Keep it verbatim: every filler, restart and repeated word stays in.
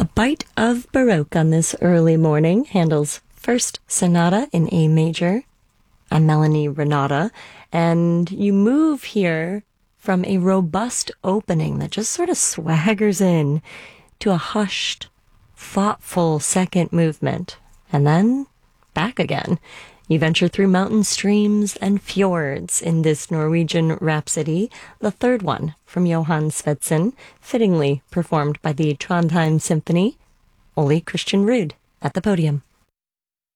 A bite of Baroque on this early morning. Handel's first sonata in A major. I'm Melanie Renata, and you move here from a robust opening that just sort of swaggers in to a hushed, thoughtful second movement, and then back again. You venture through mountain streams and fjords in this Norwegian rhapsody, the third one from Johan Svendsen, fittingly performed by the Trondheim Symphony. Ole Christian Ruud at the podium.